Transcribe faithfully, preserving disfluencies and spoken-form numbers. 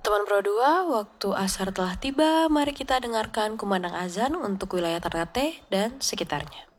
Teman Pro dua, waktu asar telah tiba, mari kita dengarkan kumandang azan untuk wilayah Ternate dan sekitarnya.